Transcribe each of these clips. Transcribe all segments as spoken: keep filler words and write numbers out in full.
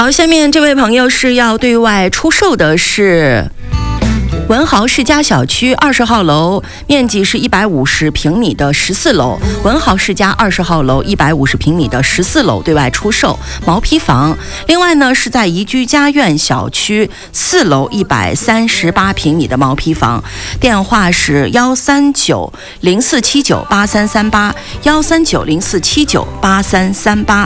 好，下面这位朋友是要对外出售的是文豪世家小区二十号楼，面积是一百五十平米的十四楼。文豪世家二十号楼一百五十平米的十四楼对外出售毛坯房。另外呢，是在宜居家苑小区四楼一百三十八平米的毛坯房。电话是幺三九零四七九八三三八，幺三九零四七九八三三八。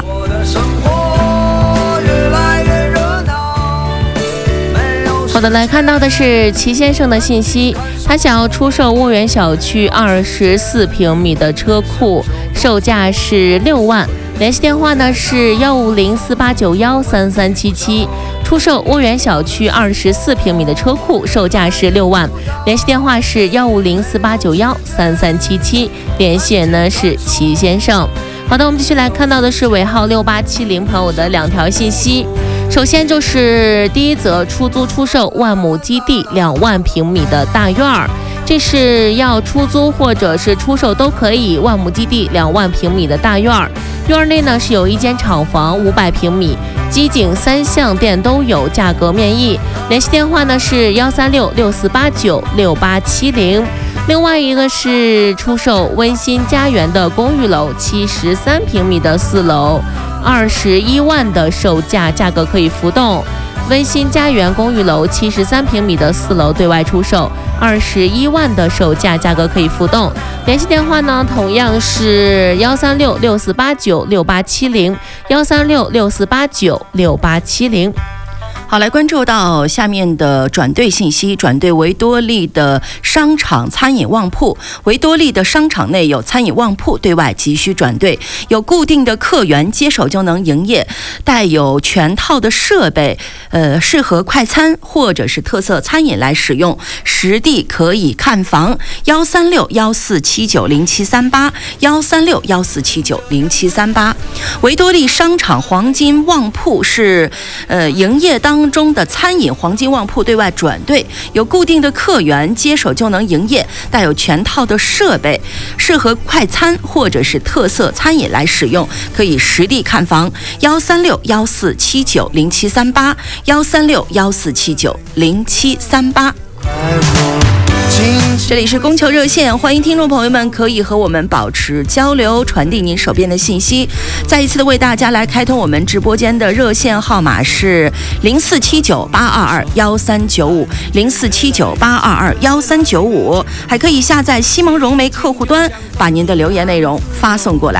好的，来看到的是齐先生的信息，他想要出售婺源小区二十四平米的车库，售价是六万，联系电话呢是幺五零四八九幺三三七七。出售婺源小区二十四平米的车库，售价是六万，联系电话是幺五零四八九幺三三七七，联系人呢是齐先生。好的，我们继续来看到的是尾号六八七零朋友的两条信息。首先就是第一则，出租出售万亩基地两万平米的大院儿，这是要出租或者是出售都可以。万亩基地两万平米的大院儿，院儿内呢是有一间厂房五百平米，机井三项电都有，价格面议。联系电话呢是幺三六六四八九六八七零。另外一个是出售温馨家园的公寓楼，七十三平米的四楼，二十一万的售价，价格可以浮动。温馨家园公寓楼七十三平米的四楼对外出售，二十一万的售价，价格可以浮动。联系电话呢，同样是幺三六六四八九六八七零，幺三六六四八九六八七零。 好，来关注到下面的转队信息。转队维多利的商场餐饮旺铺，维多利的商场内有餐饮旺铺，对外急需转队，有固定的客源，接手就能营业，带有全套的设备，呃，适合快餐或者是特色餐饮来使用，实地可以看房。幺三六幺四七九零七三八，幺三六幺四七九零七三八。维多利商场黄金旺铺是呃营业当当中的餐饮黄金旺铺对外转队，有固定的客源，接手就能营业，带有全套的设备，适合快餐或者是特色餐饮来使用，可以实地看房。幺三六幺四七九零七三八，幺三六幺四七九零七三八。这里是供求热线，欢迎听众朋友们可以和我们保持交流，传递您手边的信息。再一次的为大家来开通我们直播间的热线号码是零四七九八二二幺三九五，零四七九八二二幺三九五，还可以下载西蒙融媒客户端，把您的留言内容发送过来。